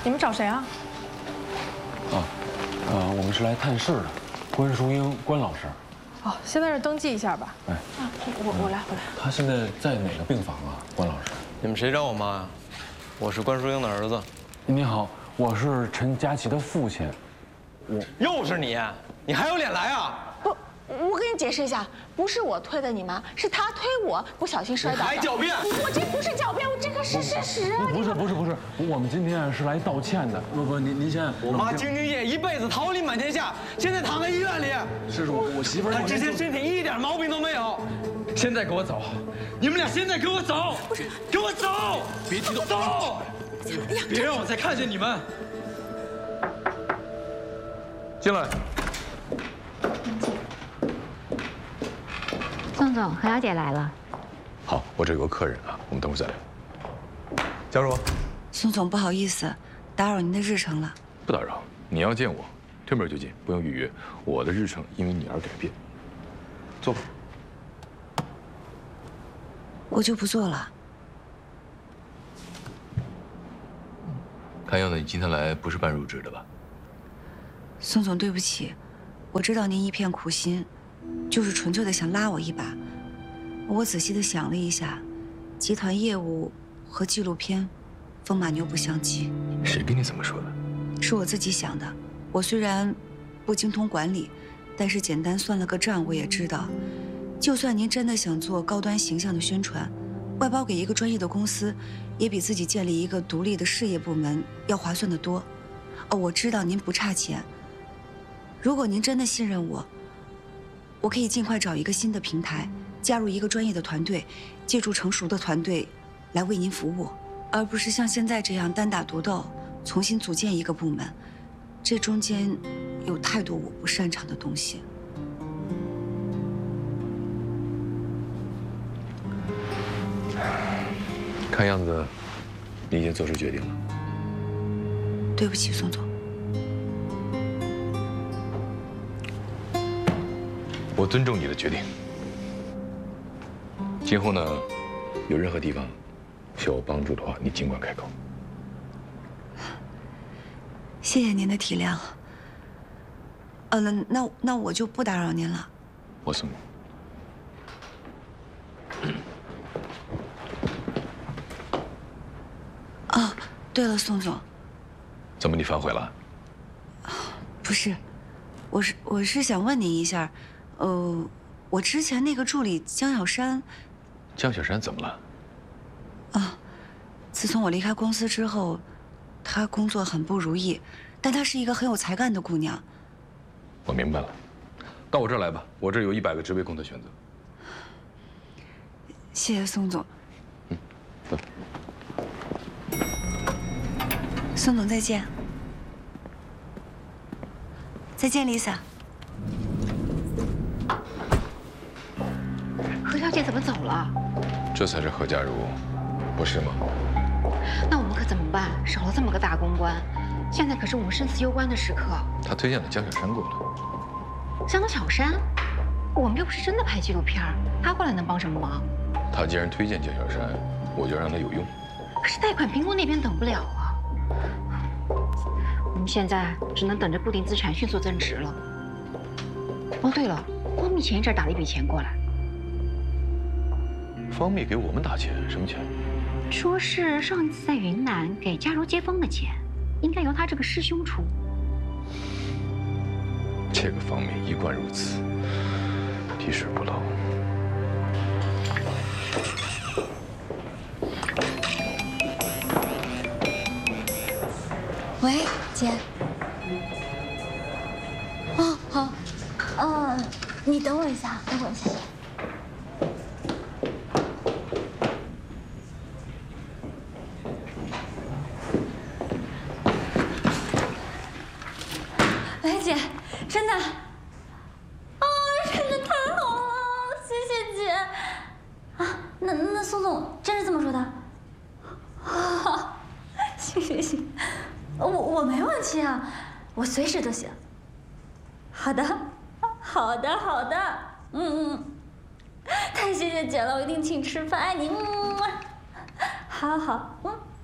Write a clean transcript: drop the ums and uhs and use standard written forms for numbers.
你们找谁啊？ 我们是来探视的，关淑英，关老师。 哦，先在这登记一下吧。 哎， 啊，我来。 他现在在哪个病房啊，关老师？ 你们谁找我妈呀？我是关淑英的儿子。 你好，我是陈佳琪的父亲。 又是你，你还有脸来啊？ 不，我跟你解释一下，不是我推的你妈，是她推我，不小心摔倒的。 还狡辩！ 我这不是狡辩，我这个是事实啊！ 不是，我们今天是来道歉的。不，您先。 我妈兢兢业业一辈子，桃李满天下，现在躺在医院里。 是我媳妇儿。 她之前身体一点毛病都没有。现在给我走！你们俩现在给我走！不是，给我走！别激动，走！别让我再看见你们。进来。 宋总，何小姐来了。 好，我这有个客人啊，我们等会儿再聊。加入。 宋总，不好意思，打扰您的日程了。 不打扰，你要见我，推门就进，不用预约。我的日程因为你而改变。坐吧。 我就不做了。 看样子你今天来不是办入职的吧？ 宋总，对不起，我知道您一片苦心，就是纯粹的想拉我一把。我仔细的想了一下，集团业务和纪录片，风马牛不相及。 谁跟你这么说的？ 是我自己想的。我虽然不精通管理，但是简单算了个账，我也知道，就算您真的想做高端形象的宣传，外包给一个专业的公司，也比自己建立一个独立的事业部门要划算得多。哦，我知道您不差钱。如果您真的信任我，我可以尽快找一个新的平台，加入一个专业的团队，借助成熟的团队来为您服务，而不是像现在这样单打独斗，重新组建一个部门。这中间有太多我不擅长的东西。 看样子，你已经做出决定了。 对不起，宋总。 我尊重你的决定。今后呢，有任何地方需要我帮助的话，你尽管开口。 谢谢您的体谅。那我就不打扰您了。 我送你。 哦，对了，宋总。 怎么你反悔了？ 不是，我是想问您一下，我之前那个助理江小山。 江小山怎么了？ 自从我离开公司之后，她工作很不如意，但她是一个很有才干的姑娘。 我明白了，到我这儿来吧，我这儿有100个职位供她选择。 谢谢宋总。 走。 宋总再见。再见，Lisa。 何小姐怎么走了？ 这才是何家如，不是吗？ 那我们可怎么办？少了这么个大公关，现在可是我们生死攸关的时刻。 他推荐了江小山过来。 江小山？我们又不是真的拍纪录片，他过来能帮什么忙？ 他既然推荐江小山，我就让他有用。 可是贷款评估那边等不了啊。我们现在只能等着固定资产迅速增值了。哦，对了，方密前一阵打了一笔钱过来。 方密给我们打钱，什么钱？ 说是上一次在云南给嘉柔接风的钱，应该由他这个师兄出。 这个方密一贯如此，滴水不漏。 喂，姐。哦，好。你等我一下，等我一下。喂，姐，真的。真的太好了，谢谢姐。啊，那宋总真是这么说的？行，我没问题啊，我随时都行。好的，太谢谢姐了，我一定请你吃饭，爱你，好，